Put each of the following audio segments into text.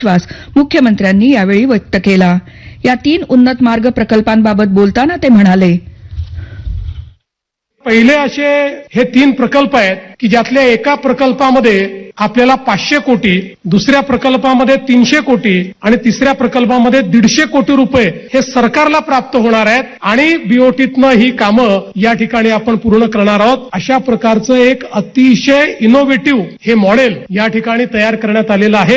विश्वास मुख्यमंत्र्यांनी यावेळी व्यक्त केला. या 3 उन्नत मार्ग प्रकल्पांबाबत बोलताना ते म्हणाले, पहिले असे हे 3 प्रकल्प आहेत की ज्यातल्या एका प्रकल्पामध्ये आपल्याला 500 कोटी, दुसऱ्या प्रकल्पामध्ये 300 कोटी आणि तिसऱ्या प्रकल्पामध्ये 150 कोटी रुपये हे सरकारला प्राप्त होणार आहेत आणि बीओटीतनं ही कामं या ठिकाणी आपण पूर्ण करणार आहोत. अशा प्रकारचं एक अतिशय इनोव्हेटिव्ह हे मॉडेल या ठिकाणी तयार करण्यात आलेलं आहे.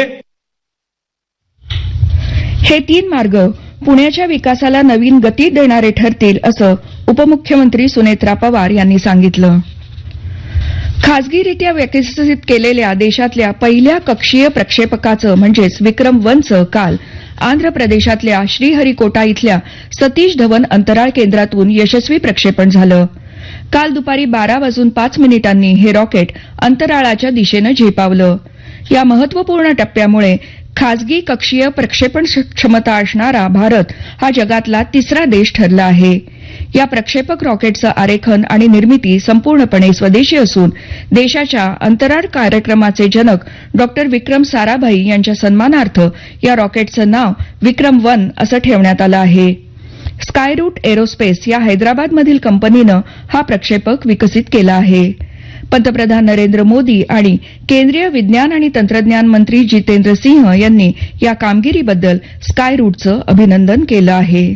हे 3 मार्ग पुण्याच्या विकासाला नवीन गती देणारे ठरतील असं उपमुख्यमंत्री सुनेत्रा पवार यांनी सांगितलं. खासगीरित्या विकसित केलेल्या देशातल्या पहिल्या कक्षीय प्रक्षेपकाचं म्हणजेच विक्रम-1चं काल आंध्र प्रदेशातल्या श्रीहरिकोटा इथल्या सतीश धवन अंतराळ केंद्रातून यशस्वी प्रक्षेपण झालं. काल दुपारी 12:05 हे रॉकेट अंतराळाच्या दिशेनं झेपावलं. या महत्वपूर्ण टप्प्यामुळे खासगी कक्षीय प्रक्षेपण क्षमता असणारा भारत हा जगातला 3रा देश ठरला आहे. या प्रक्षेपक रॉकेटचं आरेखन आणि निर्मिती संपूर्णपणे स्वदेशी असून देशाच्या अंतराळ कार्यक्रमाचे जनक डॉ. विक्रम साराभाई यांच्या सन्मानार्थ या रॉकेटचं नाव विक्रम-1 असं ठेवण्यात आलं आहे. स्कायरूट एरोस्पेस या हैदराबादमधील कंपनीनं हा प्रक्षेपक विकसित केला आहे. पंतप्रधान नरेंद्र मोदी आणि केंद्रीय विज्ञान आणि तंत्रज्ञान मंत्री जितेंद्र सिंह यांनी या कामगिरीबद्दल स्कायरूटचं अभिनंदन केलं आहे.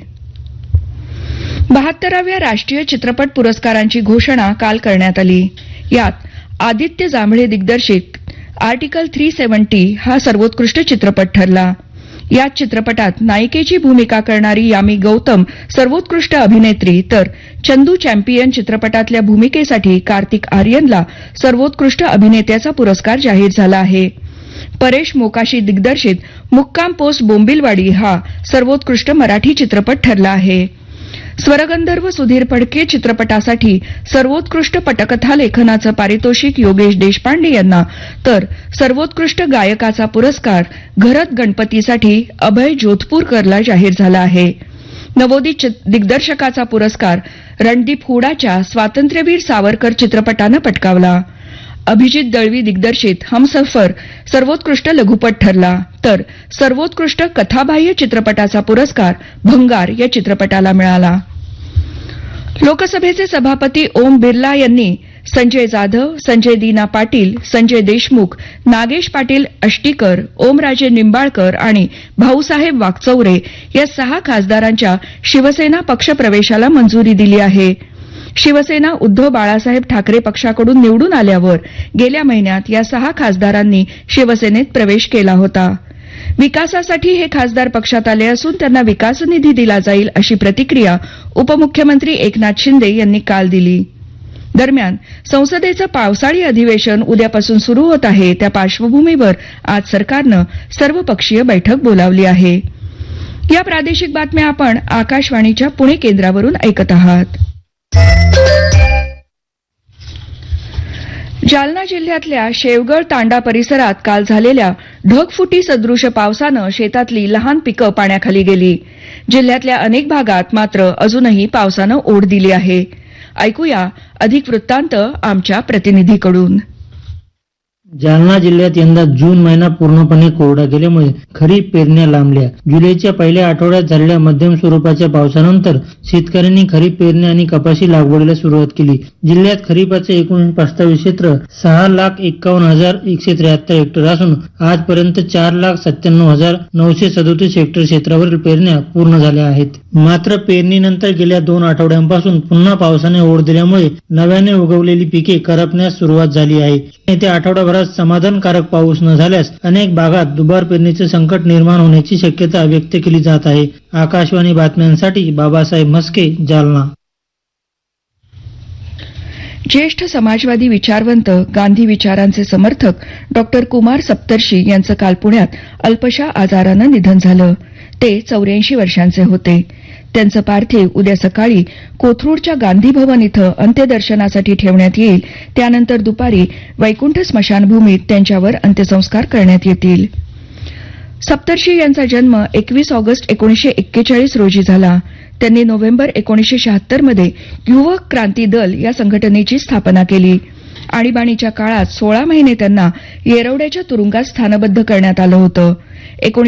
72व्या राष्ट्रीय चित्रपट पुरस्कारांची घोषणा काल करण्यात आली. यात आदित्य जांभळे दिग्दर्शित आर्टिकल 370 हा सर्वोत्कृष्ट चित्रपट ठरला. याच चित्रपटात नायिकेची भूमिका करणारी यामी गौतम सर्वोत्कृष्ट अभिनेत्री तर चंदू चॅम्पियन चित्रपटातल्या भूमिकेसाठी कार्तिक आर्यनला सर्वोत्कृष्ट अभिनेत्याचा पुरस्कार जाहीर झाला आहे. परेश मोकाशी दिग्दर्शित मुक्काम पोस्ट बोंबिलवाडी हा सर्वोत्कृष्ट मराठी चित्रपट ठरला आहे. स्वरगंधर्व सुधीर फडके चित्रपटासाठी सर्वोत्कृष्ट पटकथा लेखनाचं पारितोषिक योगेश देशपांडे यांना तर सर्वोत्कृष्ट गायकाचा पुरस्कार घरत गणपतीसाठी अभय जोधपूरकरला जाहीर झाला आहे. नवोदित दिग्दर्शकाचा पुरस्कार रणदीप हुडाच्या स्वातंत्र्यवीर सावरकर चित्रपटानं पटकावला. अभिजित दळवी दिग्दर्शित हमसफर सर्वोत्कृष्ट लघुपट ठरला तर सर्वोत्कृष्ट कथाबाह्य चित्रपटाचा पुरस्कार भंगार या चित्रपटाला मिळाला. लोकसभेचे सभापती ओम बिर्ला यांनी संजय जाधव, संजय दीना पाटील, संजय देशमुख, नागेश पाटील अष्टीकर, ओमराजे निंबाळकर आणि भाऊसाहेब वाकचौरे या 6 खासदारांच्या शिवसेना पक्षप्रवेशाला मंजुरी दिली आहे. शिवसेना उद्धव बाळासाहेब ठाकरे पक्षाकडून निवडून आल्यावर गेल्या महिन्यात या 6 खासदारांनी शिवसेनेत प्रवेश केला होता. विकासासाठी हे खासदार पक्षात आले असून त्यांना विकास निधी दिला जाईल अशी प्रतिक्रिया उपमुख्यमंत्री एकनाथ शिंदे यांनी काल दिली. दरम्यान संसदेचं पावसाळी अधिवेशन उद्यापासून सुरू होत आहे. त्या पार्श्वभूमीवर आज सरकारनं सर्वपक्षीय बैठक बोलावली आहे. या प्रादेशिक बातम्या आपण आकाशवाणीच्या पुणे केंद्रावरून ऐकत आहात. जालना जिल्ह्यातल्या शेवगड तांडा परिसरात काल झालेल्या ढगफुटी सदृश पावसानं शेतातली लहान पिकं पाण्याखाली गेली. जिल्ह्यातल्या अनेक भागात मात्र अजूनही पावसानं ओढ दिली आहे. ऐकूया अधिक वृत्तांत आमच्या प्रतिनिधीकडून. जालना जिल्ह्यात यंदा जून महिना पूर्णपणे कोरडा गेल्यामुळे खरीप पेरण्या लांबल्या. जुलैच्या पहिल्या आठवड्यात झालेल्या मध्यम स्वरूपाच्या पावसानंतर शेतकऱ्यांनी खरीप पेरणी आणि कपाशी लागवडीला सुरुवात केली. जिल्ह्यात खरीपाचे एकूण प्रस्तावित क्षेत्र 6,51,173 हेक्टर असून आजपर्यंत 4,97,937 हेक्टर क्षेत्रावरील पेरण्या पूर्ण झाल्या आहेत. मात्र पेरणीनंतर गेल्या 2 आठवड्यांपासून पुन्हा पावसाने ओढ दिल्यामुळे नव्याने उगवलेली पिके करपण्यास सुरुवात झाली आहे. येत्या आठवडाभरात समाधानकारक पाऊस न झाल्यास अनेक भागात दुबार पेरणीचे संकट निर्माण होण्याची शक्यता व्यक्त केली जात आहे. आकाशवाणी बातम्यांसाठी बाबासाहेब म्हस्के, जालना. ज्येष्ठ समाजवादी विचारवंत, गांधी विचारांचे समर्थक डॉक्टर कुमार सप्तर्षी यांचं काल पुण्यात अल्पशा आजारानं निधन झालं. ते 84 वर्षांचे होते. त्यांचं पार्थिव उद्या सकाळी कोथरूडच्या गांधी भवन इथं अंत्यदर्शनासाठी ठेवण्यात येईल. त्यानंतर दुपारी वैकुंठ स्मशानभूमीत त्यांच्यावर अंत्यसंस्कार करण्यात येतील. सप्तर्षी यांचा जन्म 21 ऑगस्ट 1941 रोजी झाला. त्यांनी नोव्हेंबर 1976 मध्ये युवक क्रांती दल या संघटनेची स्थापना केली. आणीबाणीच्या काळात 16 महिने त्यांना येरवड्याच्या तुरुंगात स्थानबद्ध करण्यात आलं होतं.